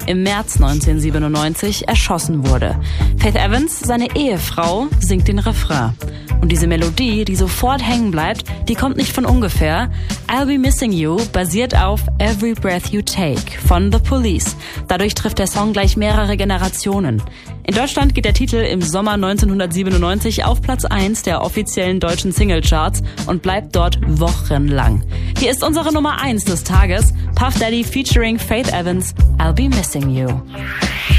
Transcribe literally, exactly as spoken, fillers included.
im März neunzehnhundertsiebenundneunzig erschossen wurde. Faith Evans, seine Ehefrau, singt den Refrain. Und diese Melodie, die sofort hängen bleibt, die kommt nicht von ungefähr. I'll Be Missing You basiert auf Every Breath You Take von The Police. Dadurch trifft der Song gleich mehrere Generationen. In Deutschland geht der Titel im Sommer neunzehnhundertsiebenundneunzig auf Platz eins der offiziellen deutschen Singlecharts und bleibt dort wochenlang. Hier ist unsere Nummer eins des Tages, Puff Daddy featuring Faith Evans, I'll Be Missing You.